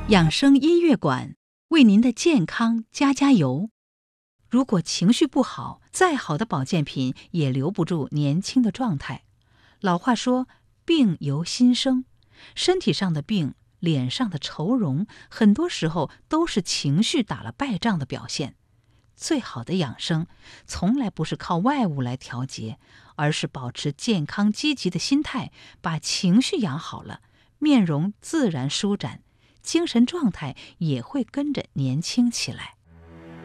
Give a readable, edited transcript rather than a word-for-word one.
养生音乐馆为您的健康加加油。如果情绪不好，再好的保健品也留不住年轻的状态。老话说，病由心生，身体上的病，脸上的愁容，很多时候都是情绪打了败仗的表现。最好的养生，从来不是靠外物来调节，而是保持健康积极的心态，把情绪养好了，面容自然舒展，精神状态也会跟着年轻起来。